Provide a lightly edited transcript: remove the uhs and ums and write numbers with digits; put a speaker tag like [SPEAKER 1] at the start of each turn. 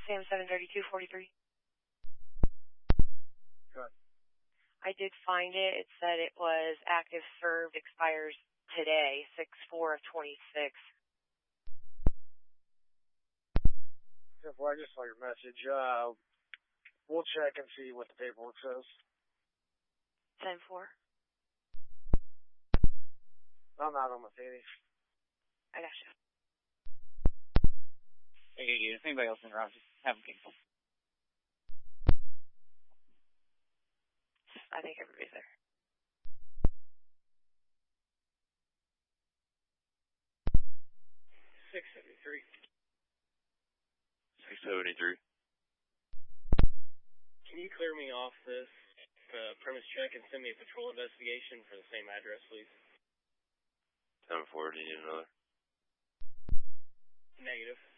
[SPEAKER 1] Sam 73243.
[SPEAKER 2] Good.
[SPEAKER 1] I did find it. It said it was active served, expires today, 6/4 of 26.
[SPEAKER 2] Well, I just saw your message. We'll check and see what the paperwork says.
[SPEAKER 1] 10-4.
[SPEAKER 2] I'm out on Matheny.
[SPEAKER 1] I got you.
[SPEAKER 3] Hey, if anybody else in around, just have them cancel.
[SPEAKER 1] I think everybody's there.
[SPEAKER 2] 673.
[SPEAKER 4] 673.
[SPEAKER 5] Can you clear me off this premise check and send me a patrol investigation for the same address, please?
[SPEAKER 4] 10-4, do you need another?
[SPEAKER 5] Negative.